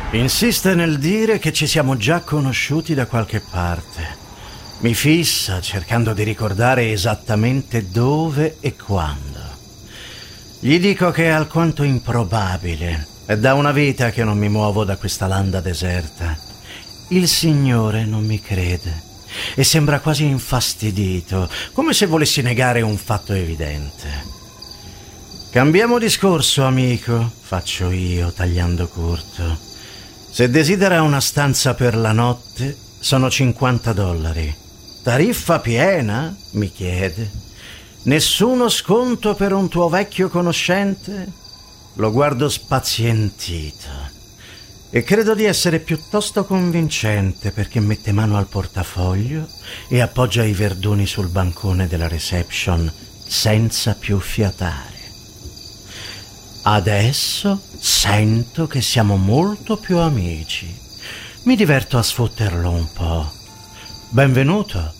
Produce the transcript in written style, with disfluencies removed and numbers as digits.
Insiste nel dire che ci siamo già conosciuti da qualche parte. Mi fissa cercando di ricordare esattamente dove e quando. Gli dico che è alquanto improbabile. È da una vita che non mi muovo da questa landa deserta. Il Signore non mi crede e sembra quasi infastidito, come se volessi negare un fatto evidente. Cambiamo discorso, amico, faccio io, tagliando corto. Se desidera una stanza per la notte, sono $50. Tariffa piena? Mi chiede. Nessuno sconto per un tuo vecchio conoscente? Lo guardo spazientito e credo di essere piuttosto convincente perché mette mano al portafoglio e appoggia i verduni sul bancone della reception senza più fiatare. Adesso sento che siamo molto più amici. Mi diverto a sfotterlo un po'. Benvenuto.